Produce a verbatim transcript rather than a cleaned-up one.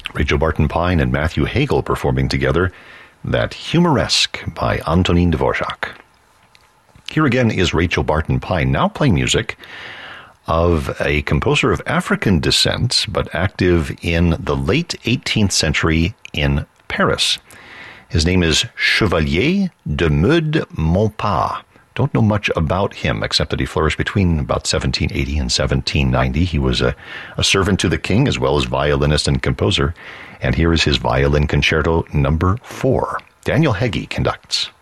Rachel Barton Pine and Matthew Hagel performing together that Humoresque by Antonin Dvorak. Here again is Rachel Barton Pine, now playing music of a composer of African descent, but active in the late eighteenth century in Paris. His name is Chevalier de Meud Montpas. Don't know much about him, except that he flourished between about seventeen eighty and seventeen ninety. He was a, a servant to the king, as well as violinist and composer. And here is his Violin Concerto number four. Daniel Heggie conducts.